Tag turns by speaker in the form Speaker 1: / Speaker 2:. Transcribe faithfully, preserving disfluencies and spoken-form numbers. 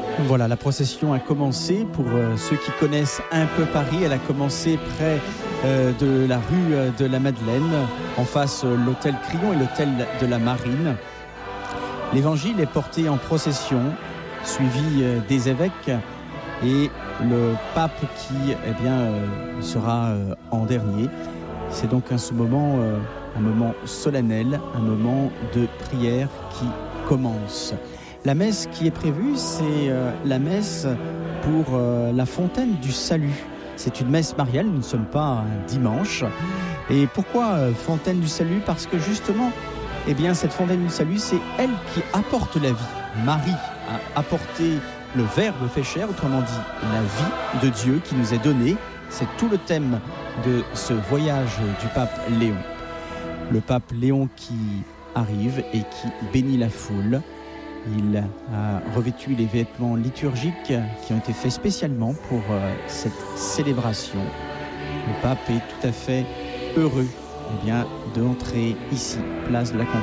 Speaker 1: Voilà, la procession a commencé. Pour euh, ceux qui connaissent un peu Paris, elle a commencé près euh, de la rue euh, de la Madeleine, en face euh, l'hôtel Crillon et l'hôtel de la Marine. L'évangile est porté en procession, suivi euh, des évêques et le pape qui eh bien, euh, sera euh, en dernier. C'est donc un, ce moment, euh, un moment solennel, un moment de prière qui commence. La messe qui est prévue, c'est euh, la messe pour euh, la fontaine du salut. C'est une messe mariale, nous ne sommes pas un dimanche. Et pourquoi euh, fontaine du salut ? Parce que justement, eh bien, cette fontaine du salut, c'est elle qui apporte la vie. Marie a apporté le Verbe fait chair, autrement dit la vie de Dieu qui nous est donnée. C'est tout le thème de ce voyage du pape Léon. Le pape Léon qui arrive et qui bénit la foule. Il a revêtu les vêtements liturgiques qui ont été faits spécialement pour euh, cette célébration. Le pape est tout à fait heureux eh bien, d'entrer ici, place de la Concorde.